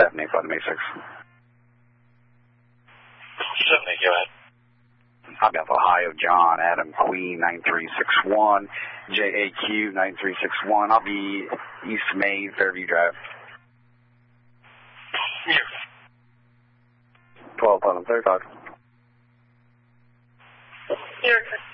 785 to May 6. 7, go ahead. Copy Alpha Ohio, John, Adam, Queen, 9361, JAQ, 9361. I'll be East Main, Fairview Drive. Here. 12, 11, 35. Here.